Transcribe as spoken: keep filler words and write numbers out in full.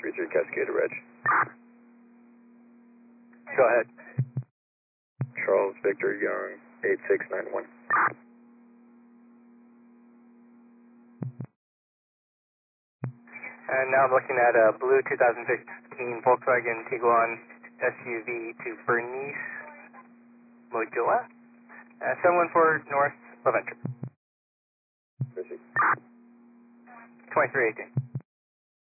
three three Cascade Reg. Go ahead. Charles Victor Young, eight six nine one. And now I'm looking at a blue two thousand fifteen Volkswagen Tiguan S U V to Bernice Modula, uh, seven one four North Leventure. twenty-three eighteen.